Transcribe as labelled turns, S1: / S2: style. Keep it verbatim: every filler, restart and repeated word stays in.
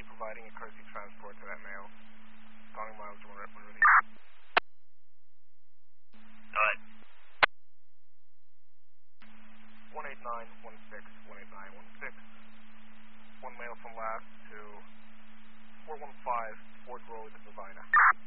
S1: be providing a courtesy transport to that male. Calling miles to one release.
S2: Alright.
S1: one eight nine one six, one eight nine one six. One male from last to four one five Ford Road, Savannah.